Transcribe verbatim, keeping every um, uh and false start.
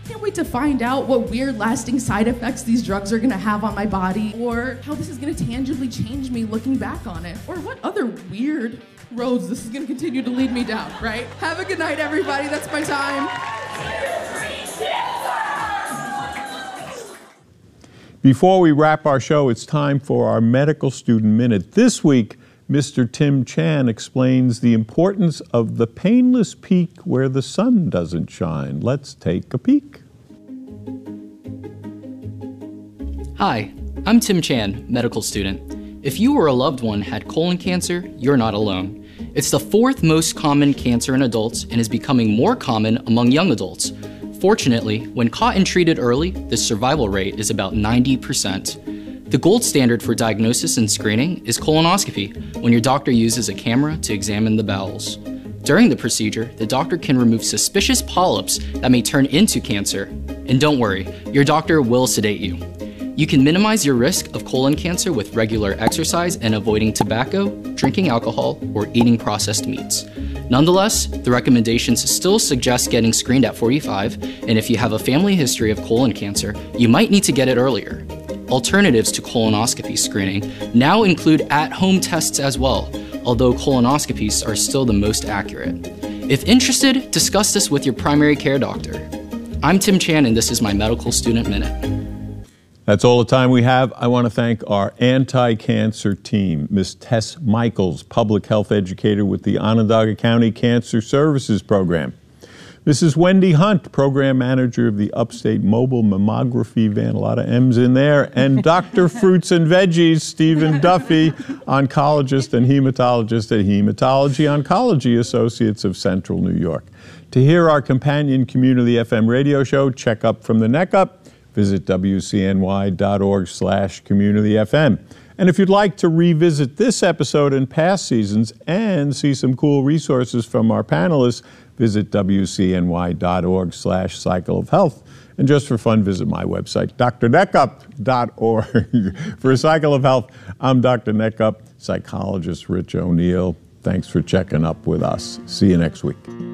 Can't wait to find out what weird lasting side effects these drugs are gonna have on my body, or how this is gonna tangibly change me looking back on it, or what other weird roads this is gonna continue to lead me down, right? Have a good night, everybody. That's my time. Before we wrap our show, it's time for our Medical Student Minute. This week, Mister Tim Chan explains the importance of the painless peak where the sun doesn't shine. Let's take a peek. Hi, I'm Tim Chan, medical student. If you or a loved one had colon cancer, you're not alone. It's the fourth most common cancer in adults and is becoming more common among young adults. Fortunately, when caught and treated early, the survival rate is about ninety percent. The gold standard for diagnosis and screening is colonoscopy, when your doctor uses a camera to examine the bowels. During the procedure, the doctor can remove suspicious polyps that may turn into cancer. And don't worry, your doctor will sedate you. You can minimize your risk of colon cancer with regular exercise and avoiding tobacco, drinking alcohol, or eating processed meats. Nonetheless, the recommendations still suggest getting screened at forty-five, and if you have a family history of colon cancer, you might need to get it earlier. Alternatives to colonoscopy screening now include at-home tests as well, although colonoscopies are still the most accurate. If interested, discuss this with your primary care doctor. I'm Tim Chan, and this is my Medical Student Minute. That's all the time we have. I want to thank our anti-cancer team, Miz Tess Michaels, public health educator with the Onondaga County Cancer Services Program. Missus Wendy Hunt, program manager of the Upstate Mobile Mammography Van, a lot of M's in there, and Doctor Fruits and Veggies, Stephen Duffy, oncologist and hematologist at Hematology Oncology Associates of Central New York. To hear our companion community F M radio show, Check Up from the Neck Up, visit W C N Y dot org slash community F M. And if you'd like to revisit this episode and past seasons and see some cool resources from our panelists, visit W C N Y dot org slash cycle of health. And just for fun, visit my website, D R neckup dot org. For a Cycle of Health, I'm Doctor Neckup, psychologist Rich O'Neill. Thanks for checking up with us. See you next week.